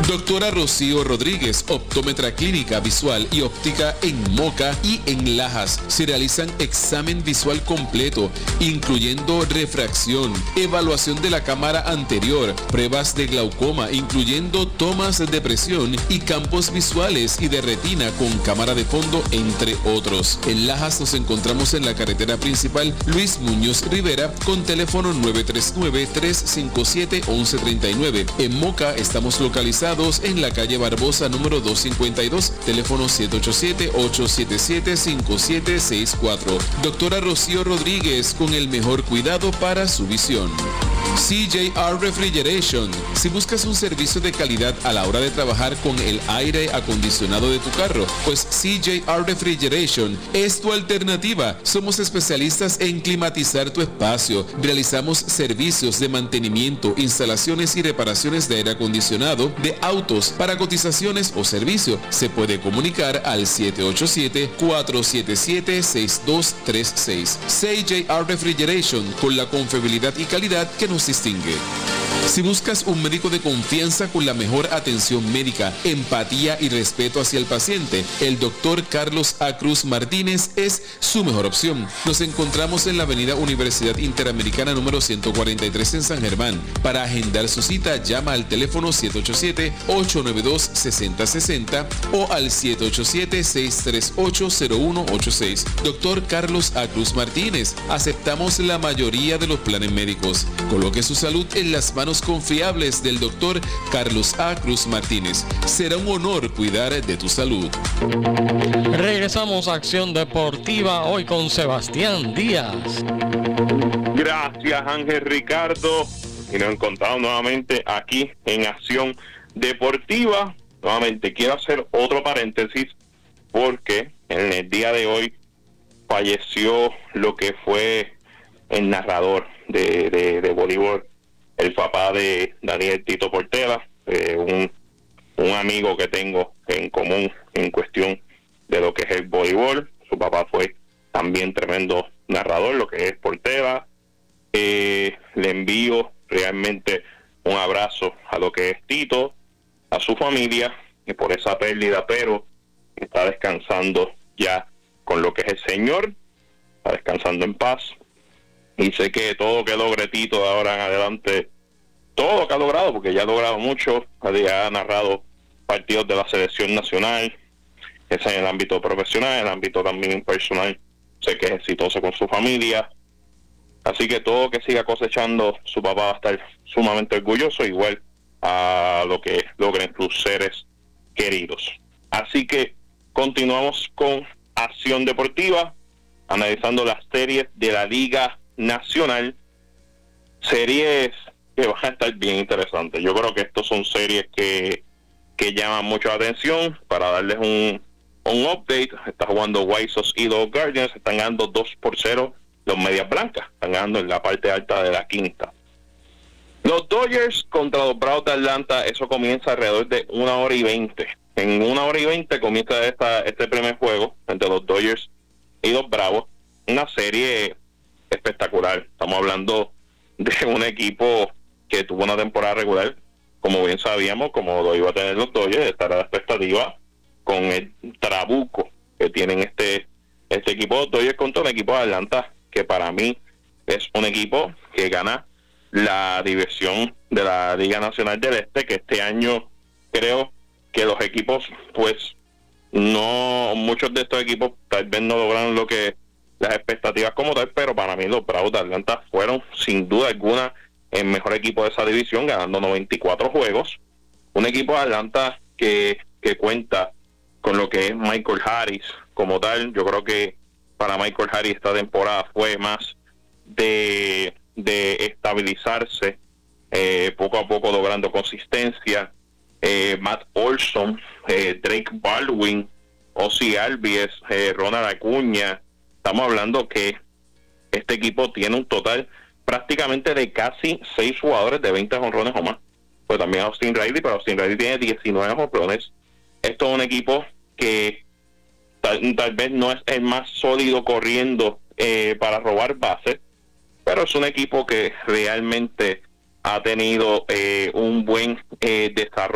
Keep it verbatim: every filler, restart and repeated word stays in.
Doctora Rocío Rodríguez, optómetra clínica visual y óptica en Moca y en Lajas. Se realizan examen visual completo, incluyendo refracción, evaluación de la cámara anterior, pruebas de glaucoma, incluyendo tomas de presión y campos visuales y de retina con cámara de fondo, entre otros. En Lajas nos encontramos en la carretera principal Luis Muñoz Rivera con teléfono nueve tres nueve, tres cinco siete, once treinta y nueve. En Moca estamos localizados en la calle Barbosa número doscientos cincuenta y dos, teléfono siete ocho siete, ocho siete siete, cinco siete seis cuatro. Doctora Rocío Rodríguez, con el mejor cuidado para su visión. C J R Refrigeration. Si buscas un servicio de calidad a la hora de trabajar con el aire acondicionado de tu carro, pues C J R Refrigeration es tu alternativa. Somos especialistas en climatizar tu espacio. Realizamos servicios de mantenimiento, instalaciones y reparaciones de aire acondicionado de autos. Para cotizaciones o servicio, se puede comunicar al siete ocho siete, cuatro siete siete, seis dos tres seis. C J R Refrigeration, con la confiabilidad y calidad que nos distingue. Si buscas un médico de confianza con la mejor atención médica, empatía y respeto hacia el paciente, el doctor Carlos A. Cruz Martínez es su mejor opción. Nos encontramos en la avenida Universidad Interamericana número ciento cuarenta y tres en San Germán. Para agendar su cita, llama al teléfono siete ocho siete, ocho nueve dos, seis cero seis cero o al siete ocho siete, seis tres ocho, cero uno ocho seis. doctor Carlos A. Cruz Martínez. Aceptamos la mayoría de los planes médicos. Coloque su salud en las manos confiables del doctor Carlos A. Cruz Martínez. Será un honor cuidar de tu salud. Regresamos a Acción Deportiva hoy con Sebastián Díaz. Gracias, Ángel Ricardo. Y nos encontramos nuevamente aquí en Acción Deportiva. Nuevamente quiero hacer otro paréntesis porque en el día de hoy falleció lo que fue el narrador de, de, de voleibol, el papá de Daniel Tito Portela, eh, un, un amigo que tengo en común en cuestión de lo que es el voleibol. Su papá fue también tremendo narrador, lo que es Portela. Eh, le envío realmente un abrazo a lo que es Tito, a su familia, y por esa pérdida, pero está descansando ya con lo que es el Señor, está descansando en paz. Y sé que todo que logre Tito de ahora en adelante, todo lo que ha logrado, porque ya ha logrado mucho, ha narrado partidos de la selección nacional, es en el ámbito profesional, en el ámbito también personal, sé que es exitoso con su familia, así que todo que siga cosechando, su papá va a estar sumamente orgulloso, igual a lo que logren sus seres queridos. Así que continuamos con Acción Deportiva, analizando las series de la Liga Nacional, series que van a estar bien interesantes. Yo creo que estos son series que, que llaman mucho la atención. Para darles un, un update, está jugando White Sox y los Guardians, están ganando dos por cero los Medias Blancas, están ganando en la parte alta de la quinta. Los Dodgers contra los Bravos de Atlanta, eso comienza alrededor de una hora y veinte. En una hora y veinte comienza esta, este primer juego entre los Dodgers y los Bravos, una serie espectacular. Estamos hablando de un equipo que tuvo una temporada regular, como bien sabíamos, como lo iba a tener los Dodgers, estar a la expectativa con el trabuco que tienen este este equipo de Dodgers contra un equipo de Atlanta, que para mí es un equipo que gana la división de la Liga Nacional del Este, que este año creo que los equipos, pues, no, muchos de estos equipos tal vez no lograron lo que las expectativas como tal, pero para mí los Bravos de Atlanta fueron sin duda alguna el mejor equipo de esa división, ganando noventa y cuatro juegos. Un equipo de Atlanta que, que cuenta con lo que es Michael Harris como tal. Yo creo que para Michael Harris esta temporada fue más de, de estabilizarse, eh, poco a poco logrando consistencia. Eh, Matt Olson, eh, Drake Baldwin, Ozzy Albies, eh, Ronald Acuña. Estamos hablando que este equipo tiene un total prácticamente de casi seis jugadores de veinte jonrones o más. Pues también Austin Riley, pero Austin Riley tiene diecinueve jonrones. Esto es un equipo que tal, tal vez no es el más sólido corriendo eh, para robar bases, pero es un equipo que realmente ha tenido eh, un buen eh, desarrollo